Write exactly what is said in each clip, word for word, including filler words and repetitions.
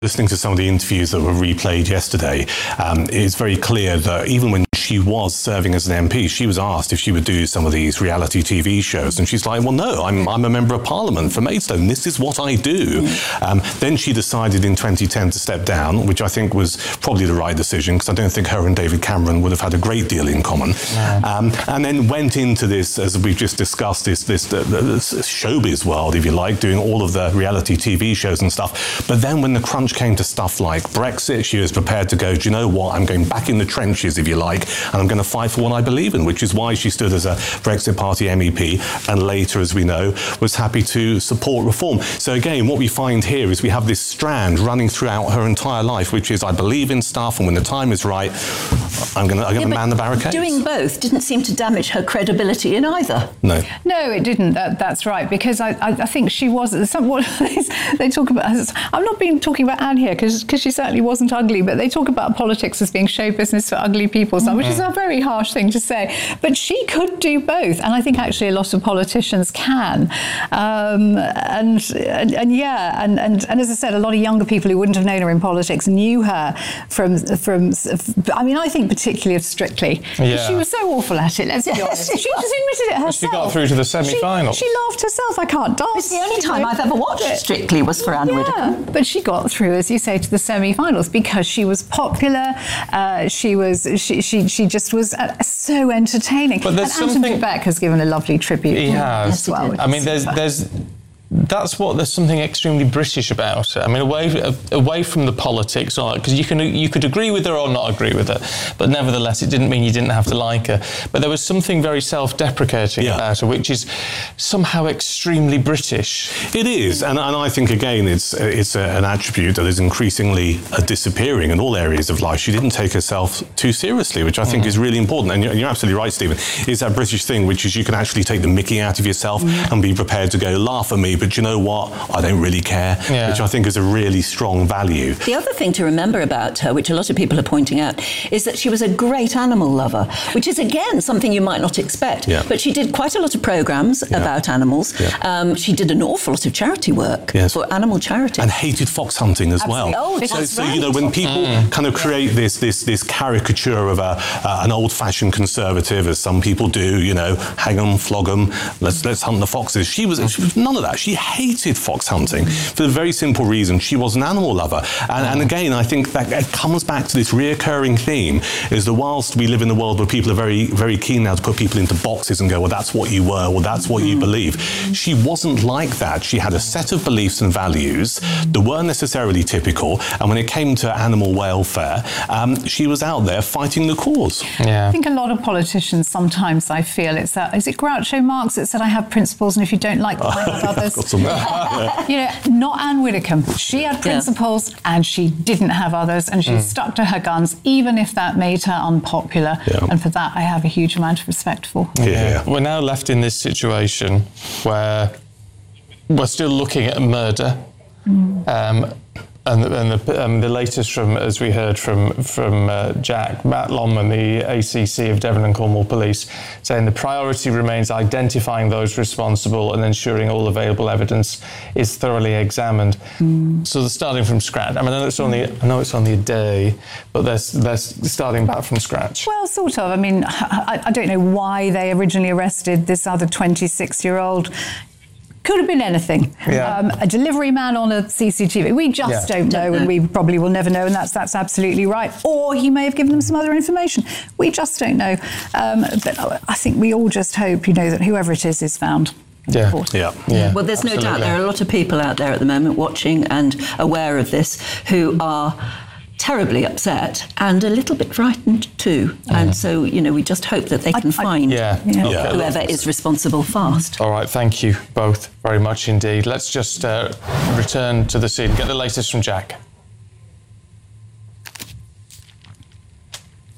Listening to some of the interviews that were replayed yesterday, um, it's very clear that even when she was serving as an M P, she was asked if she would do some of these reality T V shows, and she's like, well, no, I'm, I'm a member of Parliament for Maidstone. This is what I do. Mm. Um, then she decided in twenty ten to step down, which I think was probably the right decision, because I don't think her and David Cameron would have had a great deal in common. No. Um, and then went into this, as we've just discussed, this, this, this, this showbiz world, if you like, doing all of the reality T V shows and stuff. But then when the crunch came to stuff like Brexit, she was prepared to go, do you know what, I'm going back in the trenches, if you like, and I'm going to fight for what I believe in, which is why she stood as a Brexit Party M E P, and later, as we know, was happy to support reform. So again, what we find here is we have this strand running throughout her entire life, which is, I believe in stuff, and when the time is right, I'm going to, I'm going to yeah, man the barricades. Doing both didn't seem to damage her credibility in either. No. No, it didn't. That, that's right, because I, I, I think she was, some, what, they talk about, I'm not being talking about Anne here, because she certainly wasn't ugly, but they talk about politics as being show business for ugly people, mm-hmm. which is a very harsh thing to say. But she could do both, and I think actually a lot of politicians can. Um, and, and and yeah, and, and and as I said, a lot of younger people who wouldn't have known her in politics knew her from from. I mean, I think particularly of Strictly. Yeah. She was so awful at it. Let's be honest. She just admitted it herself. She got through to the semi-finals. She, she laughed herself. I can't dance. It's the only time I've ever watched Strictly was for Anne yeah, Widdecombe. But she got through, as you say, to the semi-finals because she was popular. Uh, she was. She she she just was uh, so entertaining. But there's and something. Anton Beck has given a lovely tribute. He has. As well. I mean, there's there's. That's what there's something extremely British about it. I mean, away away from the politics, because you can you could agree with her or not agree with her, but nevertheless, it didn't mean you didn't have to like her. But there was something very self-deprecating yeah. about her, which is somehow extremely British. It is, and, and I think again, it's it's a, an attribute that is increasingly uh, disappearing in all areas of life. She didn't take herself too seriously, which I think mm. is really important. And you're, you're absolutely right, Stephen. It's that British thing, which is you can actually take the mickey out of yourself mm. and be prepared to go laugh at me. But you know what? I don't really care, yeah. which I think is a really strong value. The other thing to remember about her, which a lot of people are pointing out, is that she was a great animal lover, which is, again, something you might not expect. Yeah. But she did quite a lot of programmes yeah. about animals. Yeah. Um, she did an awful lot of charity work yes. for animal charity. And hated fox hunting as Absolutely. well. Oh, so, that's so right. you know, when people mm. kind of create this this this caricature of a uh, an old-fashioned conservative, as some people do, you know, hang 'em, flog 'em, let's let's hunt the foxes. She was, she was none of that. She hated fox hunting for the very simple reason she was an animal lover. And, and again, I think that it comes back to this reoccurring theme, is that whilst we live in a world where people are very, very keen now to put people into boxes and go, well, that's what you were, well, that's what you believe. She wasn't like that. She had a set of beliefs and values that weren't necessarily typical. And when it came to animal welfare, um, she was out there fighting the cause. Yeah. I think a lot of politicians, sometimes I feel it's that, is it Groucho Marx that said, I have principles, and if you don't like them, I have others. Got some, yeah. You know, not Anne Widdecombe. She had principles yeah. and she didn't have others, and she mm. stuck to her guns, even if that made her unpopular. Yeah. And for that, I have a huge amount of respect for. Yeah. yeah. We're now left in this situation where we're still looking at murder. Mm. Um, And, and the, um, the latest from, as we heard from from uh, Jack, Matt Longman, the A C C of Devon and Cornwall Police, saying the priority remains identifying those responsible and ensuring all available evidence is thoroughly examined. Mm. So they're starting from scratch. I mean, I know it's only I know it's only a day, but they're they're starting back from scratch. Well, sort of. I mean, I, I don't know why they originally arrested this other twenty-six-year-old. Could have been anything. Yeah. Um, a delivery man on a C C T V. We just yeah. don't know, and we probably will never know, and that's that's absolutely right. Or he may have given them some other information. We just don't know. Um, but I think we all just hope, you know, that whoever it is is found. Yeah. yeah, yeah. Well, there's Absolutely. no doubt there are a lot of people out there at the moment watching and aware of this who are terribly upset and a little bit frightened too. Mm. And so, you know, we just hope that they can I, find I, yeah. Yeah. Yeah. whoever is responsible fast. All right, thank you both very much indeed. Let's just uh, return to the scene, get the latest from Jack.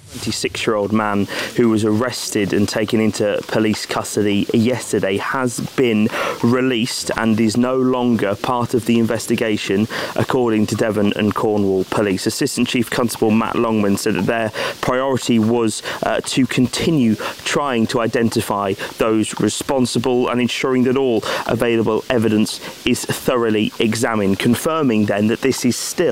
twenty-six-year-old man who was arrested and taken into police custody yesterday has been released and is no longer part of the investigation, according to Devon and Cornwall Police. Assistant Chief Constable Matt Longman said that their priority was uh, to continue trying to identify those responsible and ensuring that all available evidence is thoroughly examined, confirming then that this is still